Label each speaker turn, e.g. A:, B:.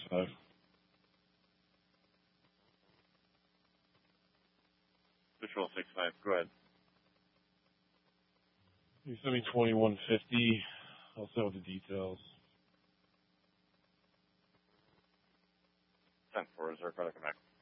A: 665.
B: Patrol 65, go ahead.
A: You sent me 2150. I'll send with the details.
B: 10-4, is there a credit come back?